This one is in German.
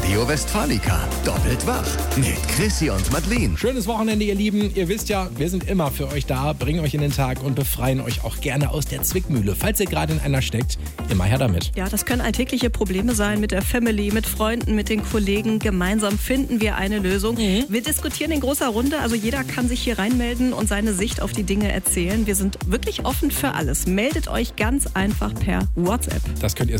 Radio Westfalica. Doppelt wach mit Chrissy und Madeleine. Schönes Wochenende, ihr Lieben. Ihr wisst ja, wir sind immer für euch da, bringen euch in den Tag und befreien euch auch gerne aus der Zwickmühle. Falls ihr gerade in einer steckt, immer her damit. Ja, das können alltägliche Probleme sein mit der Family, mit Freunden, mit den Kollegen. Gemeinsam finden wir eine Lösung. Wir diskutieren in großer Runde, also jeder kann sich hier reinmelden und seine Sicht auf die Dinge erzählen. Wir sind wirklich offen für alles. Meldet euch ganz einfach per WhatsApp. Das könnt ihr